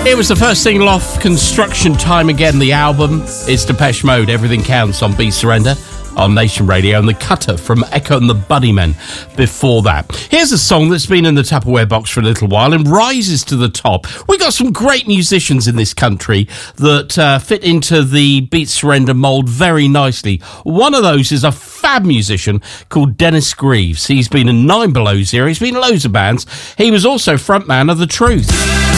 It was the first single off Construction Time Again, the album. It's Depeche Mode, Everything Counts on Beat Surrender on Nation Radio, and The Cutter from Echo and the Bunnymen before that. Here's a song that's been in the Tupperware box for a little while and rises to the top. We've got some great musicians in this country that fit into the Beat Surrender mould very nicely. One of those is a fab musician called Dennis Greaves. He's been in Nine Below Zero, he's been in loads of bands. He was also frontman of The Truth.